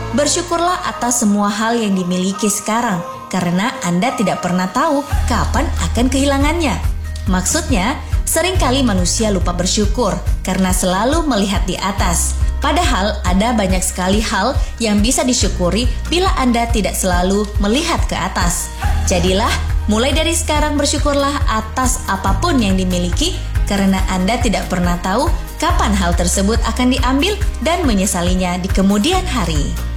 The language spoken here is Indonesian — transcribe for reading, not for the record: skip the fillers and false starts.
Bersyukurlah atas semua hal yang dimiliki sekarang, karena Anda tidak pernah tahu kapan akan kehilangannya. Maksudnya, seringkali manusia lupa bersyukur karena selalu melihat di atas. Padahal ada banyak sekali hal yang bisa disyukuri bila Anda tidak selalu melihat ke atas. Jadilah, mulai dari sekarang bersyukurlah atas apapun yang dimiliki, karena Anda tidak pernah tahu kapan hal tersebut akan diambil dan menyesalinya di kemudian hari.